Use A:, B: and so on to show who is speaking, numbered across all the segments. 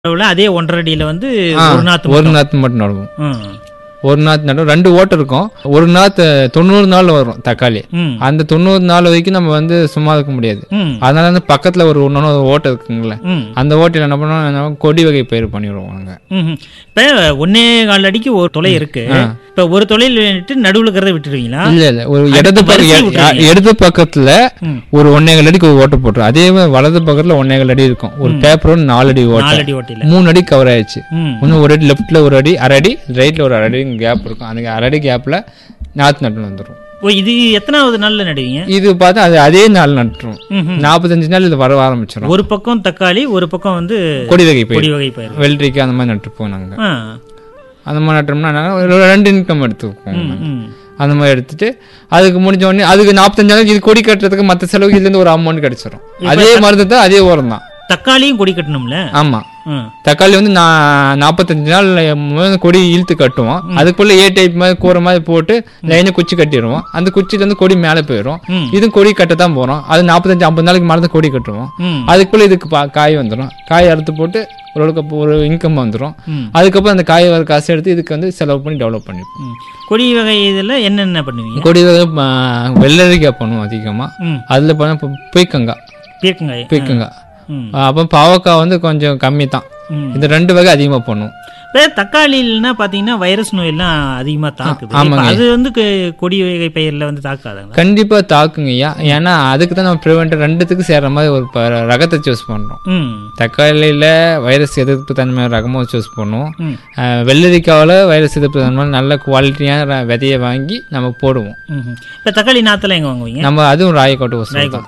A: அதே 1.5 அடியில வந்து ஒரு நாத்து
B: மட்டும் நடுவோம். ஒரு நாத்து நடுவோம். 2 ஓட்டை இருக்கும். ஒரு நாத்து 90 நாள் வரும் தக்காளி. அந்த 90 நாள் வரைக்கும் நம்ம வந்து சும்மா இருக்க முடியாது. அதனால வந்து பக்கத்துல ஒரு ஓட்டை இருக்குங்களே, அந்த ஓட்டையில என்ன பண்ணுவோம், கொடி வகை பயிர் பண்ணிடுவோம் நாங்க.
A: இப்ப 1.25 அடிக்கு ஒரு தொலை இருக்கு. இப்ப ஒரு தொலையில் நடுவுல இருக்கிறத விட்டுருவீங்களா?
B: இல்ல ஒரு இடது பக்கத்துல ஒரு 1.25 அடிக்கு ஒரு ஓட்டை போட்டுரும். அதே மாதிரி வலது பக்கத்துல 1.25 அடி இருக்கும். ஒரு பேப்பர் 4 அடி ஓட்டை, 3 அடி கவர் ஆயிடுச்சு. இன்னும் ஒரு அடி லெப்ட்ல ஒரு அடி, அரை அடி ரைட்ல ஒரு அரை அடி கேப் இருக்கும். அந்த அரை அடி கேப்ல நாத்து நட்டு வந்துடும்.
A: இது எத்தனாவது நாள்ல நடுவீங்க?
B: இது பார்த்தா அதே நாள் நட்டுரும். 45 நாள் இது வர ஆரம்பிச்சிடும்.
A: ஒரு பக்கம் தக்காளி, ஒரு பக்கம் வந்து
B: கொடி வகை பயிர், வெள்ளரிக்காய் அந்த மாதிரி நட்டுப்போம் நாங்க. அந்த மாதிரி நட்டோம்னா 2 இன்கம் எடுத்துப்போம். அந்த மாதிரி எடுத்துட்டு அதுக்கு முடிஞ்ச உடனே அதுக்கு 45 நாள் இது கொடி கட்டுறதுக்கு மற்ற செலவுக்கு இதுல இருந்து ஒரு அமௌண்ட் கிடைச்சிடும். அதே மருந்து தான், அதே உரம் தான்.
A: தக்காளியும் கொடி கட்டணும்ல?
B: ஆமா, தக்காளி வந்து 45 நாள் கொடி இழுத்து கட்டுவோம். அதுக்குள்ள ஏ டைப் மாதிரி கூற மாதிரி போட்டு லைனை குச்சி கட்டிடுவோம். அந்த குச்சில இருந்து கொடி மேல போயிடும். இது கொடி கட்டத்தான் போறோம். அது 45-50 நாளைக்கு மேல கொடி கட்டுவோம். அதுக்குள்ள இதுக்கு காய் வந்துடும். காய் அறுத்து போட்டு ஓரளவுக்கு ஒரு இன்கம் வந்துடும். அதுக்கப்புறம் அந்த காய் வர காசு எடுத்து இதுக்கு வந்து செலவு பண்ணி டெவலப் பண்ணிப்போம்.
A: கொடி வகை இதுல என்னென்ன பண்ணுவீங்க?
B: கொடி வகை வெள்ளரிக்காய் பண்ணுவோம் அதிகமா. அதுல பண்ண பீக்கங்காய், அப்ப பாவக்காய் வந்து கொஞ்சம் கம்மி தான். இந்த 2 வகை அதிகமா பண்ணுவோம்.
A: தக்காளினா பாத்தீங்கன்னா வைரஸ் நோய் எல்லாம் அதிகமா தாக்குது. அது வந்து கொடி வகை பயிர்ல வந்து தாக்காது? கண்டிப்பா
B: தாக்குங்க ஐயா. ஏன்னா அதுக்கு தான் நம்ம ப்ரிவென்ட் 2த்துக்கு சேர்ற மாதிரி ஒரு ரகத்தை சூஸ் பண்றோம். தக்காளியில வைரஸ் எதிர்ப்பு தன்மை ரகமும் சூஸ் பண்ணுவோம். வெள்ளரிக்காவில வைரஸ் எதிர்ப்பு தன்மை நல்ல குவாலிட்டியான விதையை வாங்கி நம்ம போடுவோம்.
A: இப்ப தக்காளி நாத்துல எங்க வாங்குவீங்க?
B: நம்ம அதுவும் ராயக்கோட்டை.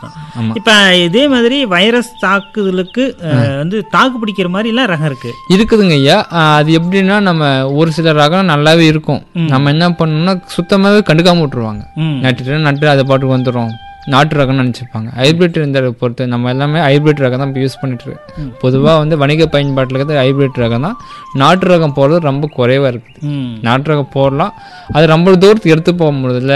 A: இப்ப இதே மாதிரி வைரஸ் தாக்குதலுக்கு வந்து தாக்கு பிடிக்கிற மாதிரி எல்லாம் ரகம்
B: இருக்குதுங்க ஐயா. அது எப்படின்னா, நம்ம ஒரு சில ரகம் நல்லாவே இருக்கும். நம்ம என்ன பண்ணோம்னா சுத்தமாவே கண்டுக்காம விட்டுருவாங்க. நட்டு அதை பாட்டுக்கு வந்துடும். நாட்டு ரகம்னு நினைச்சிருப்பாங்க. ஹைபிரிட் இந்த பொறுத்து நம்ம எல்லாமே ஹைபிரிட் ரகம் தான் யூஸ் பண்ணிட்டு இருக்கு. பொதுவாக வந்து வணிக பயன்பாட்டில் இருக்கிறது ஹைபிரிட் ரகம் தான். நாட்டு ரகம் போடுறது ரொம்ப குறைவா இருக்குது. நாட்டு ரகம் போடலாம், அது ரொம்ப தூரத்துக்கு எடுத்து போக முடியல,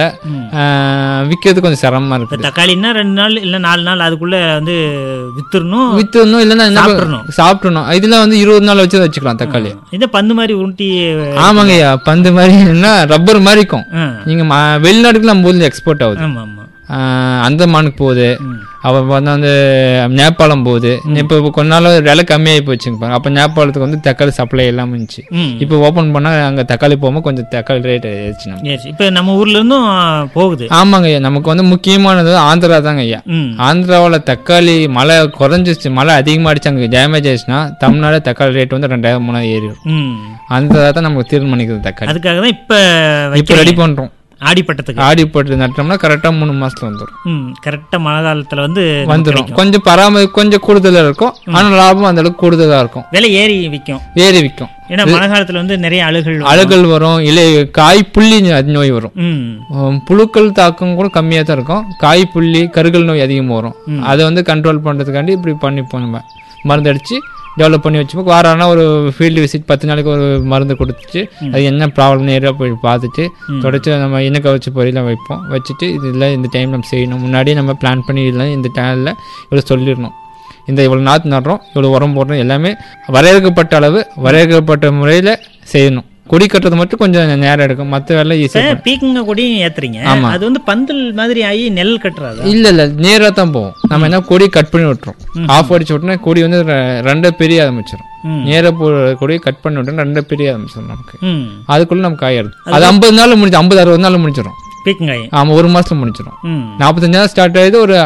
B: விற்கிறது கொஞ்சம் சிரமமா இருக்கு.
A: தக்காளின்னா 2 நாள் இல்ல 4 நாள் அதுக்குள்ள வந்து வித்துடணும்
B: இல்லைன்னா சாப்பிடணும். இதெல்லாம் வந்து 20 நாள் வச்சுக்கலாம் தக்காளி.
A: இது பந்து மாதிரி உருட்டி.
B: ஆமாங்கய்யா, பந்து மாதிரி ரப்பர் மாதிரி இருக்கும். நீங்க வெளிநாட்டுக்கு நம்ம ஊர்ல எக்ஸ்போர்ட் ஆகுது. அந்தமானுக்கு போகுது, அப்புறம் வந்து நேபாளம் போகுது. இப்போ கொஞ்ச நாள் விலை கம்மியாகி போச்சுங்க. அப்போ நேபாளத்துக்கு வந்து தக்காளி சப்ளை எல்லாம் இருந்துச்சு. இப்போ ஓப்பன் பண்ணா அங்கே தக்காளி போகும்போது கொஞ்சம் தக்காளி ரேட் ஏறிச்சு.
A: இப்போ நம்ம ஊர்ல இருந்தும் போகுது.
B: ஆமாங்க ஐயா. நமக்கு வந்து முக்கியமானது ஆந்திரா தாங்க ஐயா. ஆந்திராவில் தக்காளி மழை குறைஞ்சிச்சு, மழை அதிகமாகிடுச்சு, அங்கே டேமேஜ் ஆயிடுச்சுன்னா தமிழ்நாடு தக்காளி ரேட் வந்து 2000-3000 ஏறிடும். ஆந்திரா தான் நமக்கு தீர்மானிக்கிறது தக்காளி.
A: அதுக்காக தான்
B: இப்போ ரெடி பண்றோம்.
A: ஆடிப்பட்டத்துக்கு
B: நட்டோம்னா கரெக்டா 3 மாசத்துல வந்துடும்.
A: கரெக்டா மழை காலத்துல வந்து
B: வந்துடும். கொஞ்சம் பராமரி கொஞ்சம் கூடுதலா இருக்கும். ஆனா லாபம் அந்த அளவுக்கு கூடுதலா இருக்கும்.
A: விலை ஏறி விற்கும்.
B: ஏன்னா
A: மழை காலத்துல வந்து நிறைய
B: அழுகல் வரும். இல்லை காய் புள்ளி நோய் வரும். புழுக்கள் தாக்கம் கூட கம்மியா தான் இருக்கும். காய் புள்ளி கருகல் நோய் அதிகமாக வரும். அதை வந்து கண்ட்ரோல் பண்றதுக்காண்டி இப்படி பண்ணிப்போம். நம்ம மருந்து அடிச்சு டெவலப் பண்ணி வச்சுப்போம். வாரானா ஒரு ஃபீல்டு விசிட் 10 நாளைக்கு ஒரு மருந்து கொடுத்துட்டு அது என்ன ப்ராப்ளம் நேராக போய் பார்த்துட்டு தொடச்சி நம்ம இனக்க வச்சு பொரியலாம் வைப்போம். வச்சுட்டு இதில் இந்த டைம் நம்ம செய்யணும். முன்னாடியே நம்ம பிளான் பண்ணி இல்லை இந்த டைமில் இவ்வளோ சொல்லிடணும். இவ்வளோ நாற்று நடுறோம், இவ்வளோ உரம் போடுறோம், எல்லாமே வரையறுக்கப்பட்ட அளவு வரையறுக்கப்பட்ட முறையில் செய்யணும். கொடி கட்டுறது மட்டும் கொஞ்சம் நேரம் எடுக்கும். மற்ற வேலை ஈஸியாக.
A: பீக்கங்க கொடியும் ஏத்துறீங்க. அது வந்து பந்தல் மாதிரி ஆகி நெல் கட்டுறாது?
B: இல்ல நேராக தான் போவோம். நம்ம என்ன கொடி கட் பண்ணி விட்டுரும். ஆஃப் அடிச்சு விட்டோம்னா கொடி வந்து 2 பெரிய ஆரம்பிச்சிடும். நேர கொடியை கட் பண்ணி விட்டோம்னா 2 பெரிய ஆரம்பிச்சிடும் நமக்கு. அதுக்குள்ள நம்ம காய் எடுத்து அது 50 நாள் முடிச்சு 50-60 நாள் முடிச்சிடும். ஆமா, 1 மாசத்துல முடிச்சிடும். 45 நாள் ஸ்டார்ட் ஆயிடுது, ஒரு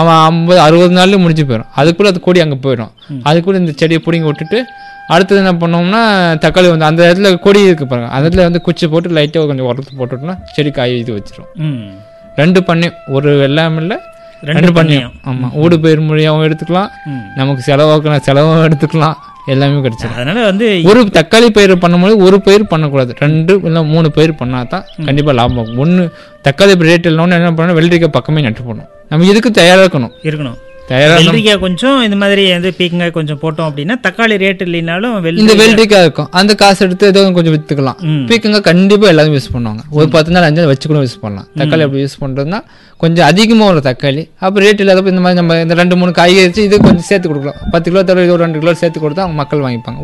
B: 50-60 நாள்ல முடிச்சு போயிடும். அதுக்குள்ள அது கொடி அங்க போயிடும். அதுக்குள்ள இந்த செடியை பிடிங்கி விட்டுட்டு அடுத்தது என்ன பண்ணோம்னா தக்காளி வந்து அந்த இடத்துல கொடி இருக்கு பாருங்க, அந்த இடத்துல வந்து குச்சி போட்டு லைட்டா கொஞ்சம் உரத்து போட்டுட்டோம்னா செடி காய் இது வச்சிடும். 2 பண்ணி ஒரு வெள்ளாம இல்ல 2 பண்ணியும். ஆமா, ஊடு பயிர் மொழியாவும் எடுத்துக்கலாம், நமக்கு செலவும் எடுத்துக்கலாம், எல்லாமே கிடைச்சிடும். அதனால வந்து ஒரு தக்காளி பயிர் பண்ணும்போது ஒரு பயிர் பண்ணக்கூடாது, 2 இல்லை 3 பயிர் பண்ணாதான் கண்டிப்பா லாபம் ஆகும். 1 தக்காளி ரேட் இல்லைன்னு என்ன பண்ணணும், வெள்ளரிக்காய் பக்கமே நட்டு போடணும். நம்ம இதுக்கு தயாரா இருக்கணும்.
A: வெள்ளரிக்காய் கொஞ்சம் இந்த மாதிரி வந்து பீக்கங்காய் கொஞ்சம் போட்டோம் அப்படின்னா தக்காளி ரேட் இல்லைனாலும்
B: இந்த வெள்ளரிக்காய் இருக்கும். அந்த காசு எடுத்து ஏதோ கொஞ்சம் வித்துக்கலாம். பீக்கங்காய் கண்டிப்பா எல்லாரும் யூஸ் பண்ணுவாங்க. ஒரு 10 நாள் 5 நாள் வச்சு கூட யூஸ் பண்ணலாம். தக்காளி அப்படி யூஸ் பண்றதுன்னா கொஞ்சம் அதிகமாக ஒரு தக்காளி அப்போ ரேட் இல்லாதப்போ இந்த மாதிரி நம்ம இந்த 2-3 காய்கறி இது கொஞ்சம் சேர்த்து கொடுக்கலாம். 10 கிலோ தவிர 2 கிலோ சேர்த்து கொடுத்தா அவங்க மக்கள் வாங்கிப்பாங்க.